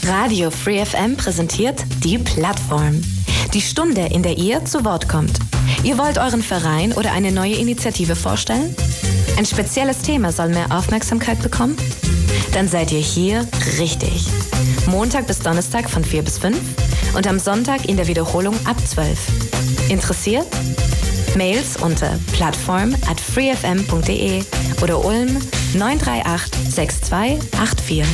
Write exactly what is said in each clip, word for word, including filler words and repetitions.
Radio Free F M präsentiert die Plattform. Die Stunde, in der ihr zu Wort kommt. Ihr wollt euren Verein oder eine neue Initiative vorstellen? Ein spezielles Thema soll mehr Aufmerksamkeit bekommen? Dann seid ihr hier richtig. Montag bis Donnerstag von vier bis fünf und am Sonntag in der Wiederholung ab zwölf. Interessiert? Mails unter plattform at freefm.de oder Ulm neun drei acht sechs zwei acht vier.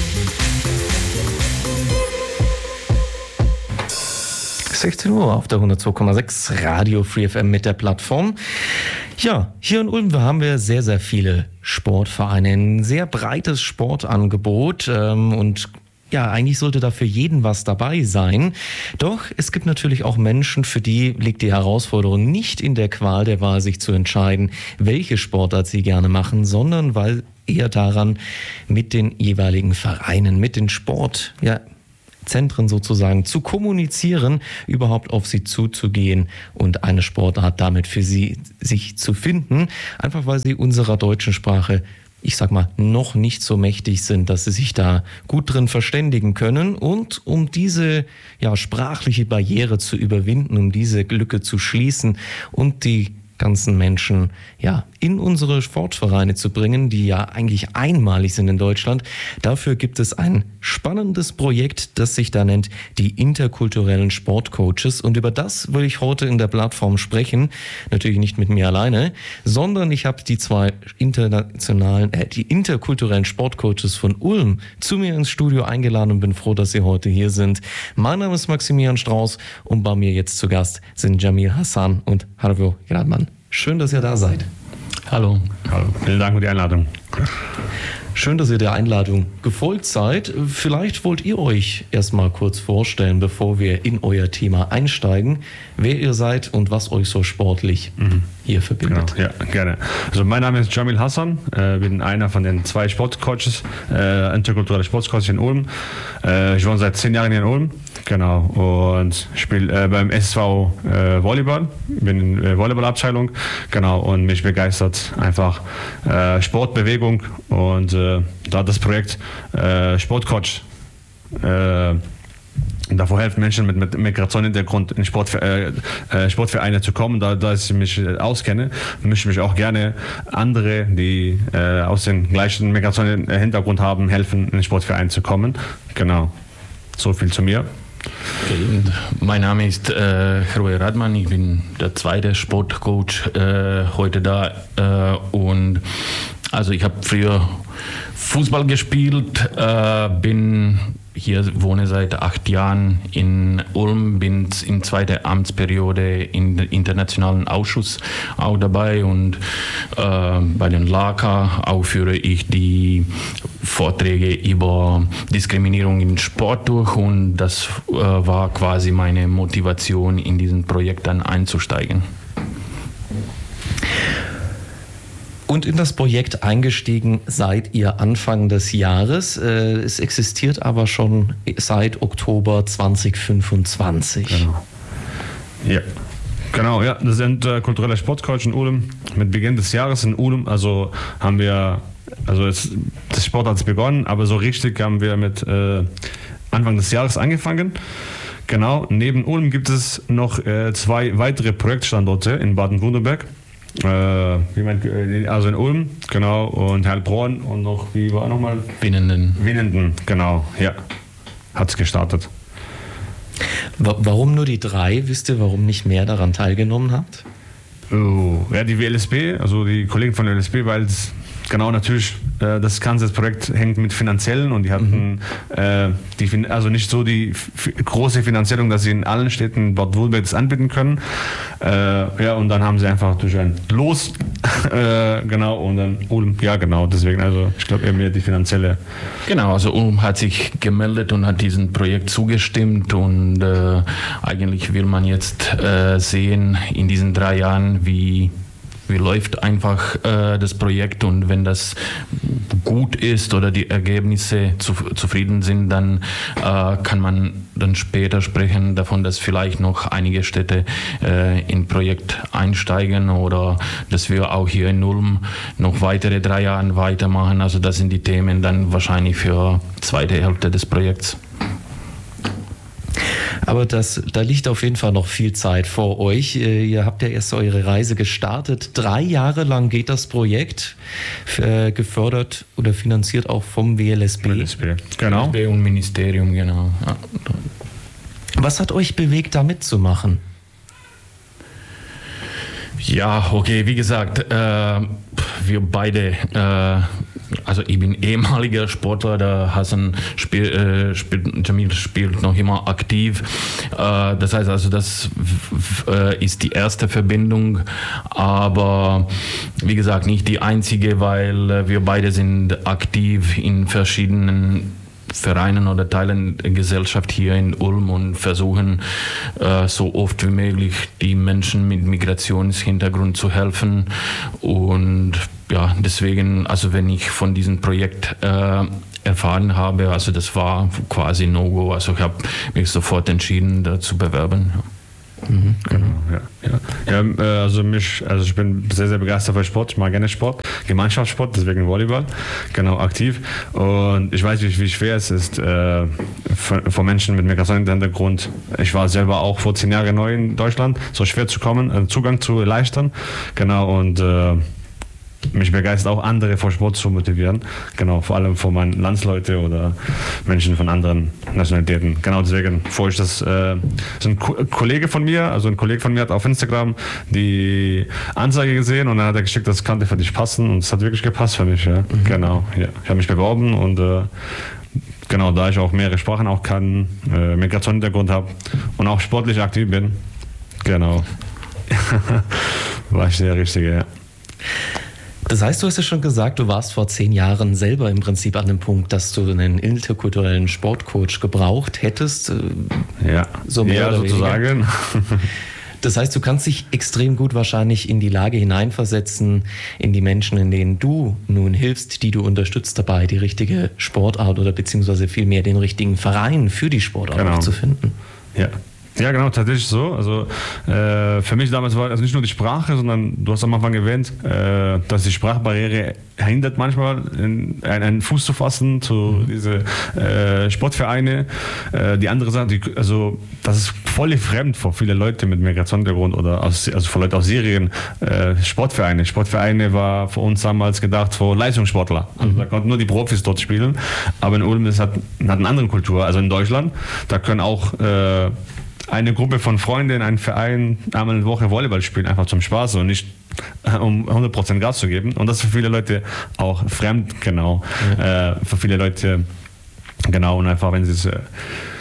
sechzehn Uhr auf der hundertzwei Komma sechs Radio Free F M mit der Plattform. Ja, hier in Ulm haben wir sehr, sehr viele Sportvereine, ein sehr breites Sportangebot ähm, und ja, eigentlich sollte da für jeden was dabei sein. Doch es gibt natürlich auch Menschen, für die liegt die Herausforderung nicht in der Qual der Wahl, sich zu entscheiden, welche Sportart sie gerne machen, sondern weil eher daran, mit den jeweiligen Vereinen, mit den Sport, ja, Zentren sozusagen zu kommunizieren, überhaupt auf sie zuzugehen und eine Sportart damit für sie sich zu finden, einfach weil sie unserer deutschen Sprache, ich sag mal, noch nicht so mächtig sind, dass sie sich da gut drin verständigen können. Und um diese ja, sprachliche Barriere zu überwinden, um diese Lücke zu schließen und die ganzen Menschen ja in unsere Sportvereine zu bringen, die ja eigentlich einmalig sind in Deutschland. Dafür gibt es ein spannendes Projekt, das sich da nennt die interkulturellen Sportcoaches. Und über das will ich heute in der Plattform sprechen. Natürlich nicht mit mir alleine, sondern ich habe die zwei internationalen, äh, die interkulturellen Sportcoaches von Ulm zu mir ins Studio eingeladen und bin froh, dass sie heute hier sind. Mein Name ist Maximilian Strauß und bei mir jetzt zu Gast sind Jamil Hassan und Harvo Gradman. Schön, dass ihr da seid. Hallo. Hallo. Vielen Dank für die Einladung. Schön, dass ihr der Einladung gefolgt seid. Vielleicht wollt ihr euch erstmal kurz vorstellen, bevor wir in euer Thema einsteigen, wer ihr seid und was euch so sportlich mhm. hier verbindet. Genau. Ja, gerne. Also mein Name ist Jamil Hassan, äh, bin einer von den zwei Sportcoaches, äh, interkulturelle Sportcoaches in Ulm. Äh, ich wohne seit zehn Jahren hier in Ulm, genau, und spiele äh, beim S V äh, Volleyball, bin in der Volleyballabteilung, genau, und mich begeistert einfach äh, Sportbewegung und äh, da das Projekt äh, Sportcoach äh, davor helfen Menschen mit, mit Migrationshintergrund in Sport, äh, äh, Sportvereine zu kommen, da, da ich mich auskenne, möchte ich mich auch gerne andere, die äh, aus dem gleichen Migrationshintergrund haben, helfen, in den Sportverein zu kommen. Genau, so viel zu mir. Okay, mein Name ist äh, Harvo Gradman, ich bin der zweite Sportcoach äh, heute da äh, und also ich habe früher Fußball gespielt, äh, bin hier, wohne seit acht Jahren in Ulm, bin in zweiter Amtsperiode im internationalen Ausschuss auch dabei und äh, bei den L A C A auch führe ich die Vorträge über Diskriminierung im Sport durch und das äh, war quasi meine Motivation, in diesen Projekt dann einzusteigen. Und in das Projekt eingestiegen seid ihr Anfang des Jahres. Es existiert aber schon seit Oktober zwanzig fünfundzwanzig. Genau. Ja, genau, ja. Das sind äh, kulturelle Sportcoach in Ulm. Mit Beginn des Jahres in Ulm, also haben wir, also es, das Sport hat begonnen, aber so richtig haben wir mit äh, Anfang des Jahres angefangen. Genau, neben Ulm gibt es noch äh, zwei weitere Projektstandorte in Baden-Württemberg. Äh, wie man, also in Ulm, genau, und Heilbronn und noch, wie war nochmal? Winnenden. Winnenden, genau, ja, hat es gestartet. Warum nur die drei? Wisst ihr, warum nicht mehr daran teilgenommen habt? Oh, ja, die W L S B, also die Kollegen von der W L S B, weil es genau natürlich äh, das ganze Projekt hängt mit Finanziellen und die hatten mhm. äh, die, also nicht so die f- große Finanzierung, dass sie in allen Städten Baden-Württemberg das anbieten können. Äh, ja, und dann haben sie einfach durch ein Los, äh, genau, und dann Ulm, ja genau, deswegen, also ich glaube eher mehr die finanzielle. Genau, also Ulm hat sich gemeldet und hat diesem Projekt zugestimmt und äh, eigentlich will man jetzt äh, sehen in diesen drei Jahren, wie Wie läuft einfach äh, das Projekt und wenn das gut ist oder die Ergebnisse zu, zufrieden sind, dann äh, kann man dann später sprechen davon, dass vielleicht noch einige Städte äh, in Projekt einsteigen oder dass wir auch hier in Ulm noch weitere drei Jahre weitermachen. Also das sind die Themen dann wahrscheinlich für die zweite Hälfte des Projekts. Aber das, da liegt auf jeden Fall noch viel Zeit vor euch. Ihr habt ja erst eure Reise gestartet. Drei Jahre lang geht das Projekt, äh, gefördert oder finanziert auch vom W L S B. W L S B, genau. W L S B und Ministerium, genau. Ja. Was hat euch bewegt, da mitzumachen? Ja, okay, wie gesagt, äh, wir beide, äh, also ich bin ehemaliger Sportler, der Hassan spiel, äh, spielt, Jamil spielt noch immer aktiv. Äh, das heißt also, das äh, ist die erste Verbindung, aber wie gesagt, nicht die einzige, weil wir beide sind aktiv in verschiedenen Vereinen oder Teilen der Gesellschaft hier in Ulm und versuchen äh, so oft wie möglich die Menschen mit Migrationshintergrund zu helfen. Und ja, deswegen, also wenn ich von diesem Projekt äh, erfahren habe, also das war quasi No-Go, also ich habe mich sofort entschieden, da zu bewerben. Ja. Mhm, genau, ja. ja. ja also, mich, also ich bin sehr, sehr begeistert für Sport. Ich mag gerne Sport, Gemeinschaftssport, deswegen Volleyball, genau, aktiv. Und ich weiß, wie, wie schwer es ist äh, für, für Menschen mit Migrationshintergrund. Ich war selber auch vor zehn Jahren neu in Deutschland, so schwer zu kommen, einen Zugang zu erleichtern. Genau, und äh, mich begeistert auch andere vor Sport zu motivieren, genau, vor allem vor meinen Landsleute oder Menschen von anderen Nationalitäten. Genau deswegen freue ich das. Äh, ist ein Ko- Kollege von mir, also ein Kollege von mir hat auf Instagram die Anzeige gesehen und dann hat er geschickt, das könnte für dich passen und es hat wirklich gepasst für mich. Ja. Mhm. Genau, ja. Ich habe mich beworben und äh, genau, da ich auch mehrere Sprachen auch kann, äh, Migrationshintergrund habe und auch sportlich aktiv bin, genau, war ich der Richtige, ja. Das heißt, du hast ja schon gesagt, du warst vor zehn Jahren selber im Prinzip an dem Punkt, dass du einen interkulturellen Sportcoach gebraucht hättest. Ja, so mehr ja oder sozusagen. Das heißt, du kannst dich extrem gut wahrscheinlich in die Lage hineinversetzen, in die Menschen, in denen du nun hilfst, die du unterstützt dabei, die richtige Sportart oder beziehungsweise vielmehr den richtigen Verein für die Sportart genau. auch zu finden. Ja. Ja, genau, tatsächlich so. Also äh, für mich damals war also nicht nur die Sprache, sondern du hast am Anfang erwähnt, äh, dass die Sprachbarriere hindert manchmal, in, einen Fuß zu fassen zu mhm. diese äh, Sportvereine. Äh, die andere Sache, die, also das ist voll fremd für viele Leute mit Migrationshintergrund oder aus, also für Leute aus Syrien. Äh, Sportvereine. Sportvereine war für uns damals gedacht für Leistungssportler. Also mhm. da konnten nur die Profis dort spielen. Aber in Ulm ist hat, hat eine andere Kultur. Also in Deutschland, da können auch äh, eine Gruppe von Freunden in einem Verein einmal in der Woche Volleyball spielen, einfach zum Spaß und nicht um hundert Prozent Gas zu geben. Und das ist für viele Leute auch fremd, genau. Ja. Äh, für viele Leute, genau, und einfach, wenn sie es... Äh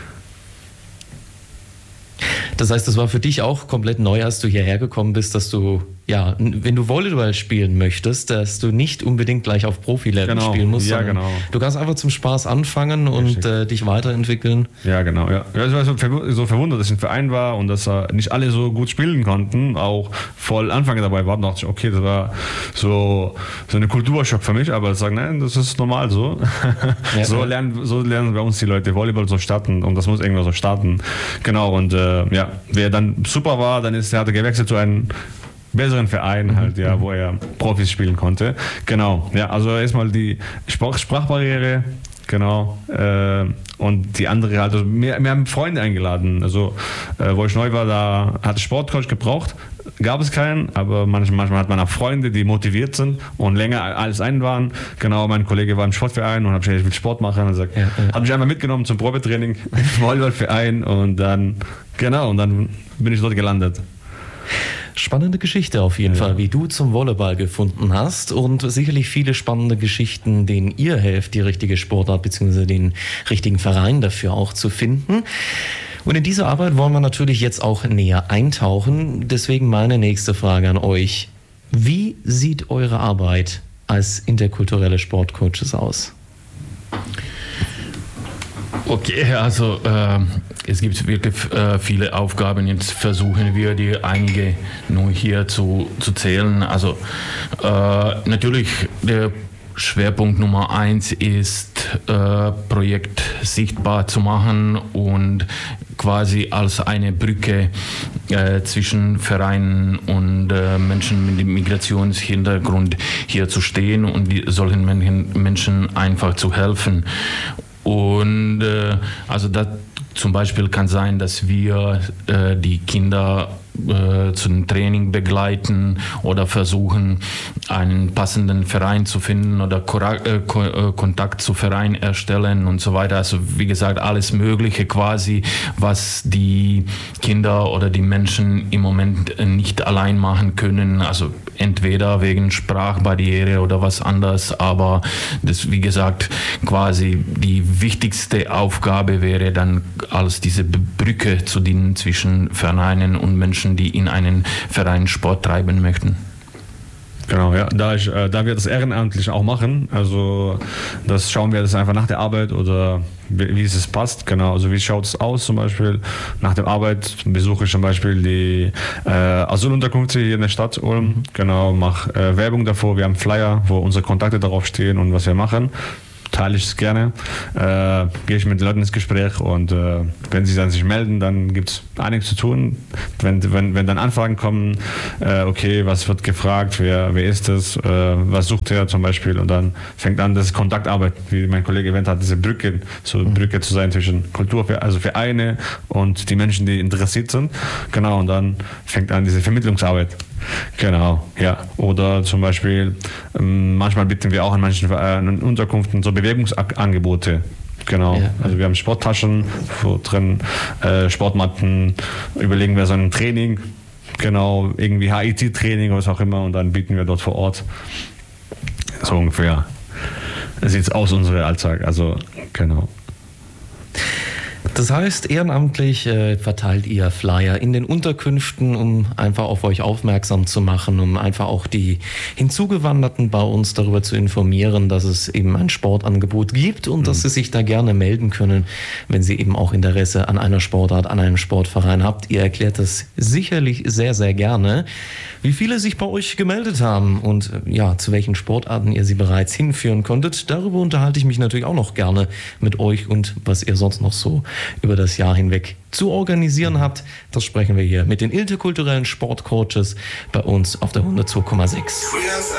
Das heißt, das war für dich auch komplett neu, als du hierher gekommen bist, dass du, ja, wenn du Volleyball spielen möchtest, dass du nicht unbedingt gleich auf Profi-Level genau. spielen musst, ja, genau. du kannst einfach zum Spaß anfangen und äh, dich weiterentwickeln. Ja, genau. Ja. Ich war so, verw- so verwundert, dass ich ein Verein war und dass äh, nicht alle so gut spielen konnten, auch voll Anfang dabei war, dachte ich, okay, das war so, so eine Kulturschock für mich, aber ich sage, nein, das ist normal so. Ja, so, ja. Lernen, so lernen bei uns die Leute Volleyball so starten und das muss irgendwann so starten. Genau, und äh, ja, wer dann super war, dann ist er hat er gewechselt zu einem besseren Verein halt, ja, wo er Profis spielen konnte. Genau, ja, also erstmal die Sprach- Sprachbarriere, genau, äh, und die andere halt, also wir, wir haben Freunde eingeladen, also äh, wo ich neu war, da hatte Sportcoach gebraucht, gab es keinen, aber manchmal, manchmal hat man auch Freunde, die motiviert sind und länger alles ein waren. Genau, mein Kollege war im Sportverein und hat gesagt, ich will Sport machen und sagt, ja, ja. hat mich einfach mitgenommen zum Probetraining im Volleyballverein und dann, genau, und dann bin ich dort gelandet. Spannende Geschichte auf jeden ja. Fall, wie du zum Volleyball gefunden hast und sicherlich viele spannende Geschichten, denen ihr helft, die richtige Sportart bzw. den richtigen Verein dafür auch zu finden. Und in diese Arbeit wollen wir natürlich jetzt auch näher eintauchen. Deswegen meine nächste Frage an euch. Wie sieht eure Arbeit als interkulturelle Sportcoaches aus? Okay, also äh, es gibt wirklich äh, viele Aufgaben. Jetzt versuchen wir, die einige nur hier zu, zu zählen. Also äh, natürlich der Schwerpunkt Nummer eins ist, äh, Projekt sichtbar zu machen und quasi als eine Brücke äh, zwischen Vereinen und äh, Menschen mit dem Migrationshintergrund hier zu stehen und die, solchen Menschen einfach zu helfen. Und äh, also das zum Beispiel kann sein, dass wir äh, die Kinder äh, zum Training begleiten oder versuchen, einen passenden Verein zu finden oder Kora- äh, Ko- äh, Kontakt zu Verein erstellen und so weiter. Also wie gesagt, alles Mögliche quasi, was die Kinder oder die Menschen im Moment nicht allein machen können. Also entweder wegen Sprachbarriere oder was anderes, aber das, wie gesagt, quasi die wichtigste Aufgabe wäre dann, als diese Brücke zu dienen zwischen Vereinen und Menschen, die in einen Verein Sport treiben möchten. Genau, ja, da, ich, äh, da wir das ehrenamtlich auch machen, also das schauen wir das einfach nach der Arbeit oder wie, wie es passt, genau, also wie schaut es aus zum Beispiel, nach der Arbeit besuche ich zum Beispiel die äh, Asylunterkünfte hier in der Stadt Ulm, genau, mache äh, Werbung davor, wir haben Flyer, wo unsere Kontakte darauf stehen und was wir machen. Teile ich es gerne, äh, gehe ich mit den Leuten ins Gespräch und äh, wenn sie dann sich melden, dann gibt es einiges zu tun. Wenn, wenn, wenn dann Anfragen kommen, äh, okay, was wird gefragt, wer, wer ist das, äh, was sucht er zum Beispiel und dann fängt an, das Kontaktarbeit, wie mein Kollege erwähnt hat, diese Brücke, so Brücke zu sein zwischen Kultur, also Vereine und die Menschen, die interessiert sind. Genau, und dann fängt an diese Vermittlungsarbeit. Genau, ja. Oder zum Beispiel, ähm, manchmal bieten wir auch an manchen äh, Unterkünften so Bewegungsangebote. Genau, ja. Also wir haben Sporttaschen, wo drin äh, Sportmatten, überlegen wir so ein Training, genau, irgendwie H I T-Training oder was auch immer und dann bieten wir dort vor Ort. So ungefähr sieht es aus, unsere Alltag, also genau. Das heißt, ehrenamtlich äh, verteilt ihr Flyer in den Unterkünften, um einfach auf euch aufmerksam zu machen, um einfach auch die Hinzugewanderten bei uns darüber zu informieren, dass es eben ein Sportangebot gibt und mhm. dass sie sich da gerne melden können, wenn sie eben auch Interesse an einer Sportart, an einem Sportverein habt. Ihr erklärt das sicherlich sehr, sehr gerne, wie viele sich bei euch gemeldet haben und ja, zu welchen Sportarten ihr sie bereits hinführen konntet. Darüber unterhalte ich mich natürlich auch noch gerne mit euch und was ihr sonst noch so über das Jahr hinweg zu organisieren habt. Das sprechen wir hier mit den interkulturellen Sportcoaches bei uns auf der hundertzwei Komma sechs.